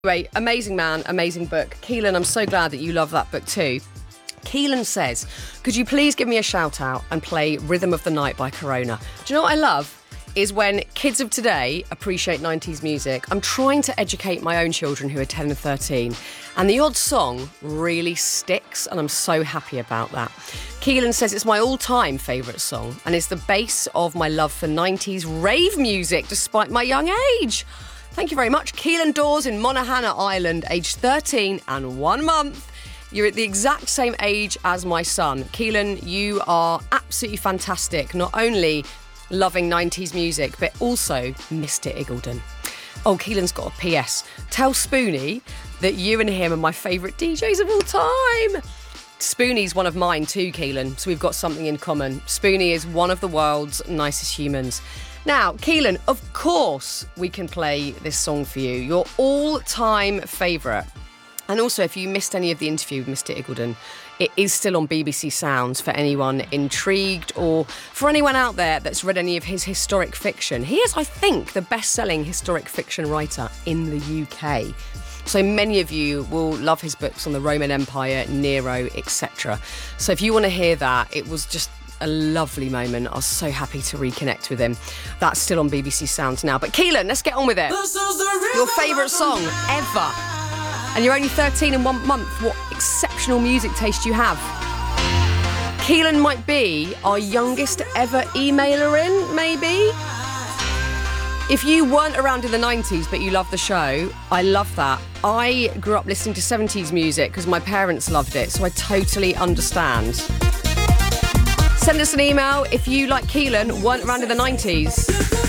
Anyway, amazing man, amazing book. Keelan, I'm so glad that you love that book too. Keelan says, could you please give me a shout out and play Rhythm of the Night by Corona? Do you know what I love? Is when kids of today appreciate 90s music. I'm trying to educate my own children who are 10 and 13, and the odd song really sticks, and I'm so happy about that. Keelan says it's my all-time favourite song, and it's the base of my love for 90s rave music, despite my young age. Thank you very much. Keelan Dawes in Monaghan Island, aged 13 and 1 month. You're at the exact same age as my son. Keelan, you are absolutely fantastic. Not only loving 90s music, but also Mr. Iggulden. Oh, Keelan's got a PS. Tell Spoonie that you and him are my favourite DJs of all time. Spoonie's one of mine too, Keelan, so we've got something in common. Spoonie is one of the world's nicest humans. Now, Keelan, of course we can play this song for you, your all-time favourite. And also, if you missed any of the interview with Mr. Iggulden, it is still on BBC Sounds for anyone intrigued or for anyone out there that's read any of his historic fiction. He is, I think, the best-selling historic fiction writer in the UK. So many of you will love his books on the Roman Empire, Nero, etc. So if you want to hear that, it was just a lovely moment. I was so happy to reconnect with him. That's still on BBC Sounds now. But Keelan, let's get on with it. Your favourite song ever. And you're only 13 and 1 month. What exceptional music taste you have. Keelan might be our youngest ever emailer in, maybe. If you weren't around in the 90s but you love the show, I love that. I grew up listening to 70s music because my parents loved it, so I totally understand. Send us an email if you, like Keelan, weren't around in the 90s.